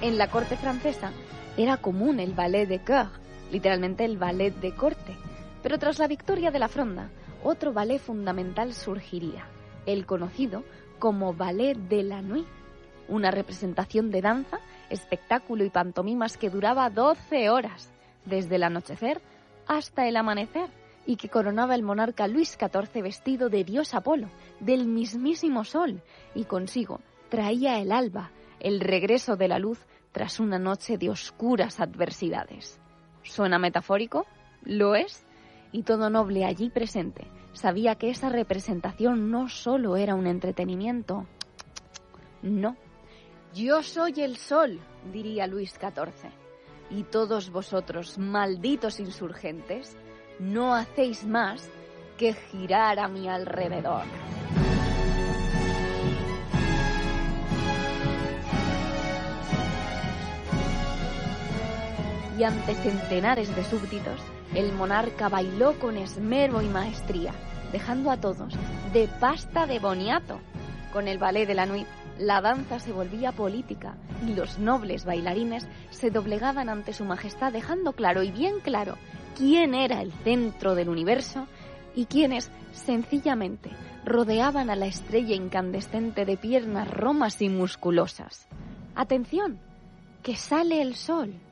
En la corte francesa era común el ballet de cour, literalmente el ballet de corte, pero tras la victoria de la Fronda, otro ballet fundamental surgiría, el conocido como ballet de la nuit, una representación de danza, espectáculo y pantomimas que duraba 12 horas, desde el anochecer hasta el amanecer, y que coronaba el monarca Luis XIV vestido de dios Apolo, del mismísimo sol, y consigo traía el alba, el regreso de la luz tras una noche de oscuras adversidades. ¿Suena metafórico? Lo es, y todo noble allí presente sabía que esa representación no solo era un entretenimiento. No. Yo soy el sol, diría Luis XIV, y todos vosotros, malditos insurgentes, no hacéis más que girar a mi alrededor. Y ante centenares de súbditos, el monarca bailó con esmero y maestría, dejando a todos de pasta de boniato. Con el ballet de la nuit, la danza se volvía política y los nobles bailarines se doblegaban ante su majestad, dejando claro y bien claro quién era el centro del universo y quiénes sencillamente rodeaban a la estrella incandescente de piernas romas y musculosas. ¡Atención! ¡Que sale el sol!